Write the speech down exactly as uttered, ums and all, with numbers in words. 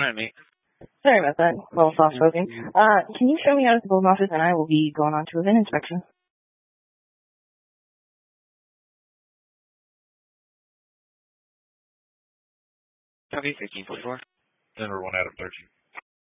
Alright, mate. Sorry about that. A little soft spoken. Uh, can you show me out of the building office and I will be going on to a V I N inspection? Copy, fifteen forty-four. Denver one Adam thirteen.